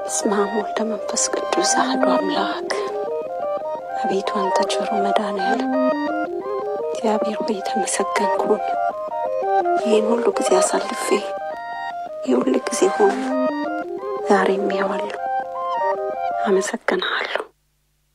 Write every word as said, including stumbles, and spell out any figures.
ስማሙ ለመንፈስ ቅዱስ አሐዱ አምላክ አቤቱ አንተ ቸሩ መድኃኒዓለም እግዚአብሔር ሆይ ተመሰገንኩ። ይህን ሁሉ ጊዜ አሳልፌ ይህ ሁሉ ጊዜ ሆኖ ዛሬም ያዋለሁ አመሰግናለሁ።